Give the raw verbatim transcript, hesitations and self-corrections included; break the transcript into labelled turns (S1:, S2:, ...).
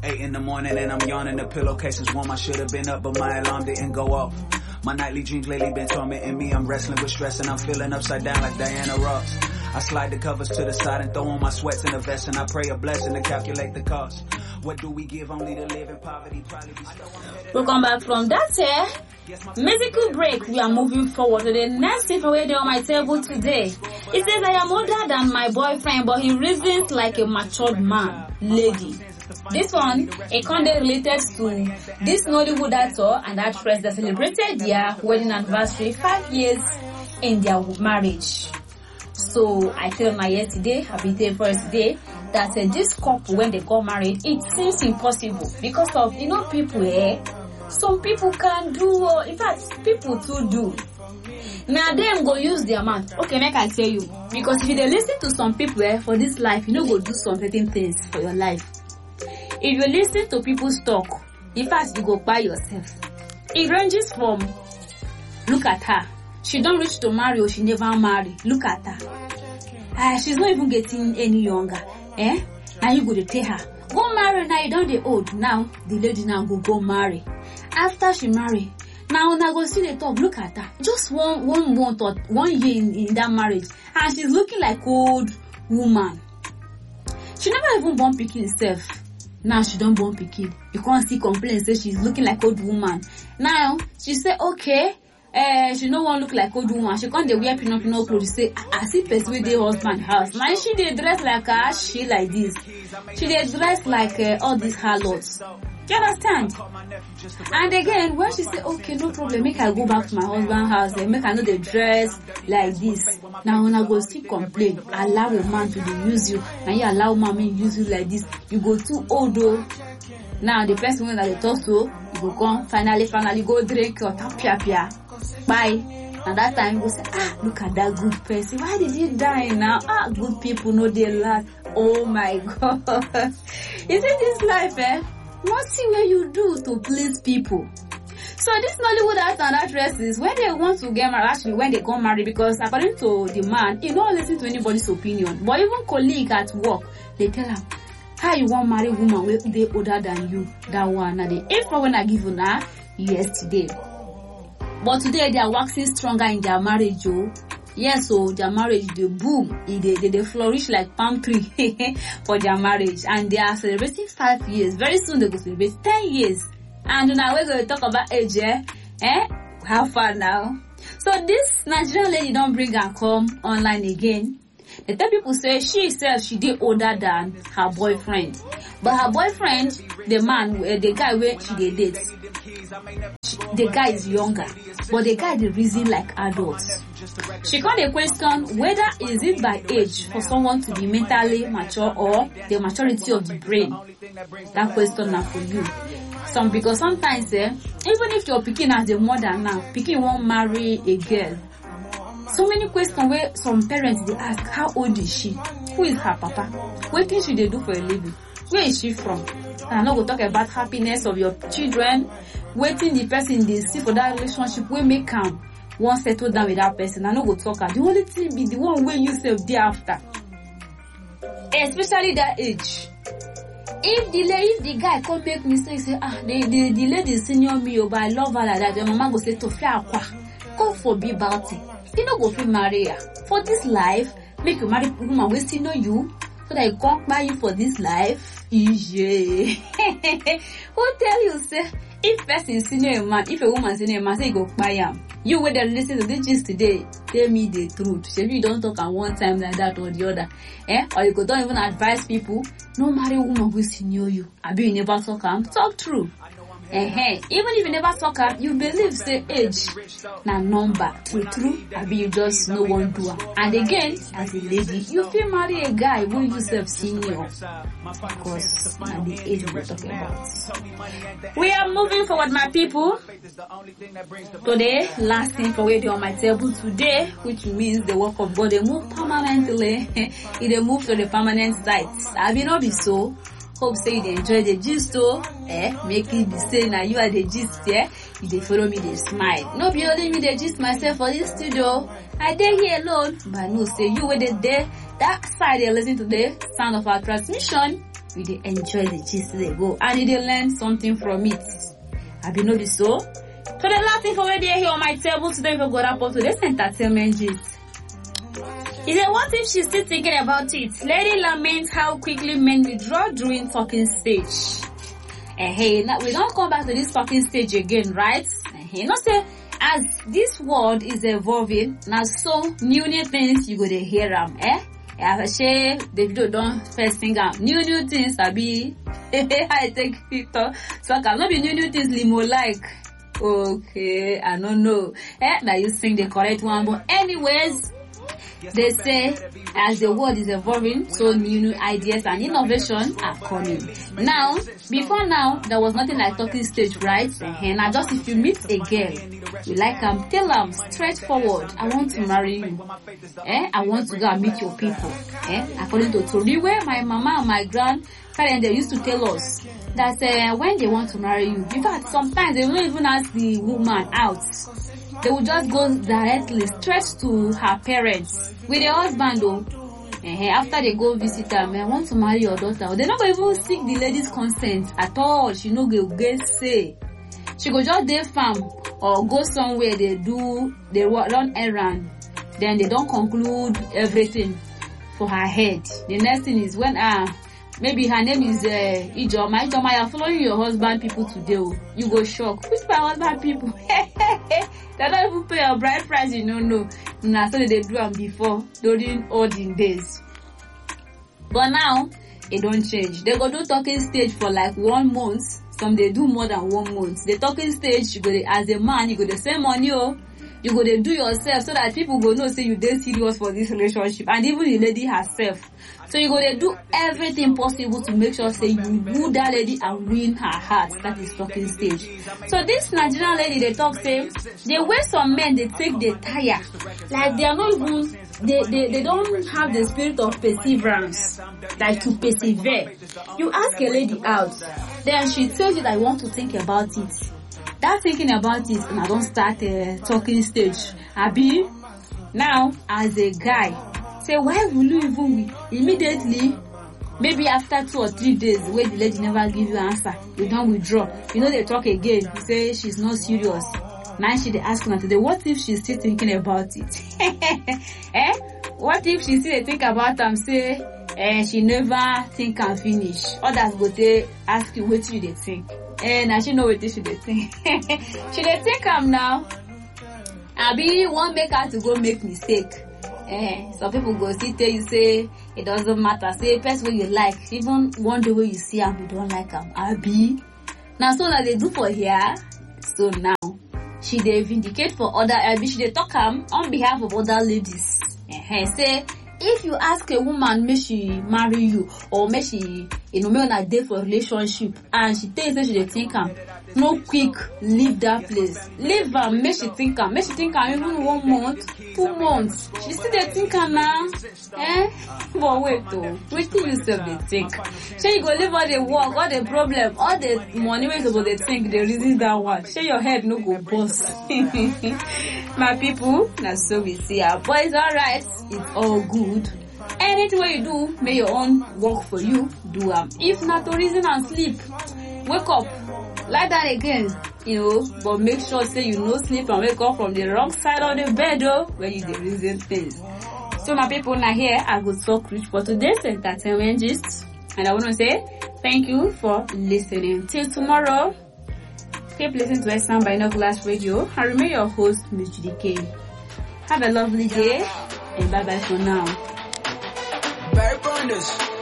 S1: Eight in the morning and I'm yawning. The pillowcase is warm. I should have been up, but my alarm didn't go off. My nightly dreams lately been tormenting me. I'm wrestling with stress and I'm feeling upside down like Diana Ross. I slide the covers to the side and throw on my sweats in a vest, and I pray a blessing to calculate the cost. What do we give only to live in poverty? Probably be stuck.
S2: We'll come back from that here. Musical break. We are moving forward to the next thing already on my table today. It says I am older than my boyfriend, but he reasons like a matured man, lady. This one, a content related to this Nollywood actor and actress that celebrated their wedding anniversary five years in their marriage. So I told my yesterday, I've been there first day, that uh, this couple, when they got married, it seems impossible because of, you know, people here. Eh? Some people can do, uh, in fact, people too do. Now them go use their mouth. Okay, make I tell you, because if you listen to some people eh, for this life, you know, go do some certain things for your life. If you listen to people's talk, in fact, you go by yourself. It ranges from, look at her. She don't reach to marry or she never marry. Look at her. Uh, she's not even getting any younger. Eh? Now you go to tell her, go marry now, you don't get old. Now, the lady now go go marry. After she marry, now when I go see the talk, look at her. Just one one month or one year in, in that marriage. And she's looking like old woman. She never even born pikin herself. Now she don't born pikin. You can't see complaints say she's looking like old woman. Now she say okay, uh, she no one look like old woman. She can't dey wear pinot pinot clothes. Say I see person with the husband house. Now she dey dress like a she like this. She dey dress like uh, all these harlots. Do you understand? And again, when she say okay, no problem, make I go back to my husband's house and make I know the dress like this. Now when I go still complain, allow a man to use you, and you allow mommy use you like this, you go too old though. Now the person that they talk to, you go come finally, finally go drink your tapia pia. Bye. And that time you go say, ah, look at that good person. Why did he die now? Ah, good people know they laugh. Oh my God. Isn't this life, eh? Nothing where you do to please people. So this Nollywood actor and actresses, when they want to get married, actually when they got married, because according to the man, he don't listen to anybody's opinion. But even colleague at work, they tell him, how you want marry woman where they older than you? That one, and the info when I give you now, yesterday. But today they are waxing stronger in their marriage, oh. Yes, so their marriage, they boom, they, they, they flourish like palm tree for their marriage. And they are celebrating five years. Very soon they go celebrate ten years. And now we're going to talk about age, eh? eh? How far now? So this Nigerian lady don't bring her come online again. The tell people say she herself, she did older than her boyfriend. But her boyfriend, the man, the guy where she did date, the guy is younger. But the guy, the reason like adults. She got a question whether is it by age for someone to be mentally mature or the maturity of the brain. That question now for you. Some because sometimes eh, even if your pikin has a mother now, pikin won't marry a girl. So many questions where some parents they ask, how old is she? Who is her papa? What things should they do for a living? Where is she from? And I'm not going to talk about happiness of your children. Waiting the person they see for that relationship will make them one settle down with that person. I'm not going to talk about the only thing be the one where you self thereafter. Especially that age. If the lady, if the guy come make mistake, say ah the the, the lady senior me, but I love her like that. The mama go say to fear aqua. Come for be about it. You know go fit marry her. For this life, make you marry woman we still know you, so that you can't buy you for this life. Yeah. Who tell you say if person senior a man, if a woman senior a man, say you go buy him. You where they listen to this gist today, tell me the truth. Maybe you don't talk at one time like that or the other. Eh? Or you go don't even advise people, no marry woman who senior you. I be you never talk am. Talk true. Eh, even if you never talk am, you believe say age na number. True, true. I be you just no one do am. And again, as a lady, you feel marry a guy when you self senior. Because na the age we're talking about. We are moving forward, my people. Today, last thing for waiting on my table today, which means the work of God, they move permanently. It they move to the permanent site. I will not be so. Hope say they enjoy the gist too. Eh, make it be say now you are the gist, yeah. You they follow me, they smile. No be only me the gist myself for this studio. I dey here alone, but no say you were there. That side they listen to the sound of our transmission. we dey enjoy the gist they go and you dey learn something from it. I be know this so. So the last thing for where they here on my table today, we go wrap up today's entertainment gist. He said, what if she's still thinking about it? Lady laments how quickly men withdraw during talking stage. And uh, hey, now we don't come back to this talking stage again, right? And uh, you know, say as this world is evolving, now so new new things you go to hear them, eh? I say the video don't first sing out new new things. I be I take it so can not be new new things limo like. Okay, I don't know. Eh, now you sing the correct one, but anyways. They say as the world is evolving, so new new ideas and innovation are coming. Now, before now, there was nothing like talking stage, right? And now just if you meet a girl, you like them, tell them straightforward, I want to marry you. Eh? I want to go and meet your people. Eh? According to Tori, where my mama and my grandparents, they used to tell us that uh, when they want to marry you, in fact, sometimes they don't even ask the woman out. They will just go directly straight to her parents with their husband though. Uh, after they go visit her, I want to marry your daughter. They're not going to even seek the lady's consent at all. She no go get say. She go just day farm or go somewhere they do, they run errand. Then they don't conclude everything for her head. The next thing is when ah, uh, maybe her name is uh, Ijoma. Ijoma, you're following your husband people today. You go shock. Which my husband people? They don't even pay your bride price, you know, no. Nah, so they do them before, during olden days. But now, it don't change. They go do talking stage for like one month. Some they do more than one month. The talking stage, you go to, as a man, you go to save money, oh. You go to do yourself so that people go know say you dey serious for this relationship. And even the lady herself. So you go to do everything possible to make sure say you woo that lady and win her heart. That is talking stage. So this Nigerian lady, they talk say, the way some men, they take the tire. Like they are not even, they, they, they don't have the spirit of perseverance. Like to persevere. You ask a lady out, then she tells you that you want to think about it. That thinking about it, and I don't start a uh, talking stage. Abi, now as a guy, say why will you even immediately, maybe after two or three days, where the lady never give you answer, you don't withdraw. You know they talk again. You say she's not serious. Now she they ask her today, what if she's still thinking about it? Eh? What if she still think about them? Say, eh, she never think and finish. Others go they ask you what you they think. And I should know what this should they think. Should they think I'm now? I be one make her to go make mistake. Eh, some people go see tell you say it doesn't matter. Say person what you like. Even one day when you see him, you don't like him. I be now so that they do for here. So now she they vindicate for other. I be she they talk him on behalf of other ladies. Eh, say if you ask a woman may she marry you or may she you know may on a date for relationship and she tells you she they think am no quick leave that place leave am may she think am may she think am even one month two months she still they think am now eh but wait oh wait till you self they think so you go leave all the work all the problem all the money wey you suppose they think they resist that one shey your head no go burst. My people, that's so we see her. But it's alright, it's all good. Anything what you do, may your own work for you, do um. If not to reason and sleep, wake up, lie down again, you know, but make sure say you no sleep and wake up from the wrong side of the bed though, when you the reason things. So my people, now here, I will talk rich for today's entertainment gist. And I want to say, thank you for listening. Till tomorrow. Keep listening to Western Binoculars Radio and remain your host, Miss Judy K. Have a lovely day and bye bye for now.
S1: Barry Bonders.